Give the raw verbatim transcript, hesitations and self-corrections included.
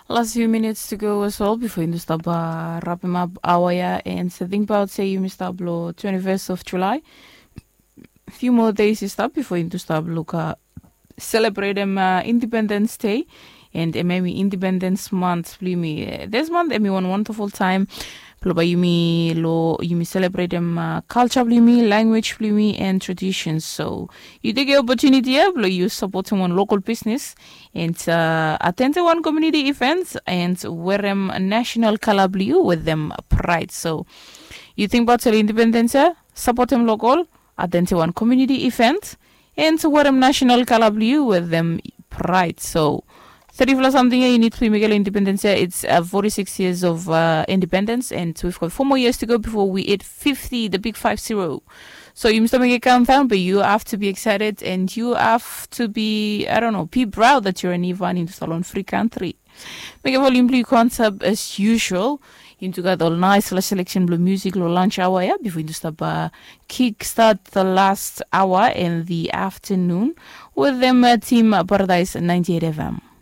Last few minutes to go as well before you stop uh, wrapping up our year. And so think about say you must stop twenty-first of July. Few more days you stop before you stop look uh, celebrate them uh, Independence Day and uh, maybe Independence Month. Me this month I mean one wonderful time. Ploba yumi lo yumi celebrate them uh, culture me, language me, and traditions. So you take the opportunity here, you supporting one local business and uh, attend one community events and wear them national color blue with them pride. So you think about the independence here, support them local, attend one community event and wear them national color blue with them pride. So thirty plus something you need to make independence. It's uh, forty-six years of uh, independence, and we've got four more years to go before we hit fifty, the big five zero. So you must make a countdown, but you have to be excited and you have to be, I don't know, be proud that you're an Ivan in the Salon free country. Make a volume blue concept as usual. Into got all nice selection blue music, low lunch hour, yeah, before you start uh, kick start the last hour in the afternoon with them uh, team Paradise ninety-eight F M.